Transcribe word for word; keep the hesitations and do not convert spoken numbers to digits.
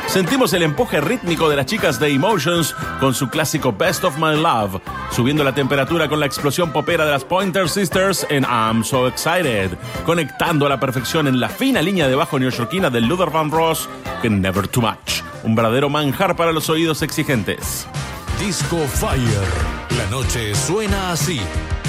Sentimos el empuje rítmico de las chicas de Emotions con su clásico Best of My Love, subiendo la temperatura con la explosión popera de las Pointer Sisters en I'm So Excited, conectando a la perfección en la fina línea de bajo neoyorquina del Luther Vandross en Never Too Much, un verdadero manjar para los oídos exigentes. Disco Fire. La noche suena así.